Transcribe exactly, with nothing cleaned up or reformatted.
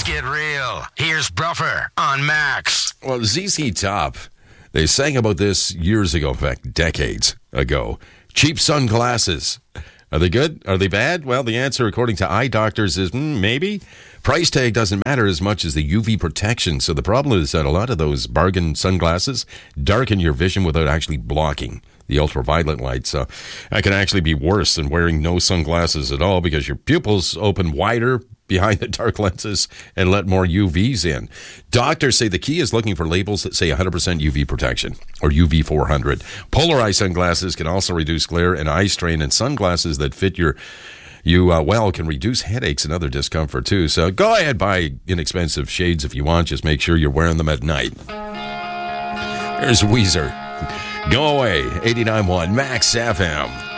get real. Here's Bruffer on Max. Well, Z Z Top, they sang about this years ago, in fact, decades ago. Cheap sunglasses. Are they good? Are they bad? Well, the answer, according to eye doctors, is mm, maybe. Price tag doesn't matter as much as the U V protection. So the problem is that a lot of those bargain sunglasses darken your vision without actually blocking the ultraviolet light. So that can actually be worse than wearing no sunglasses at all because your pupils open wider behind the dark lenses and let more U Vs in. Doctors say the key is looking for labels that say one hundred percent U V protection or U V four hundred. Polarized sunglasses can also reduce glare and eye strain, and sunglasses that fit your you uh, well can reduce headaches and other discomfort too. So go ahead, buy inexpensive shades if you want. Just make sure you're wearing them at night. Here's Weezer. Go away. eighty-nine point one Max F M.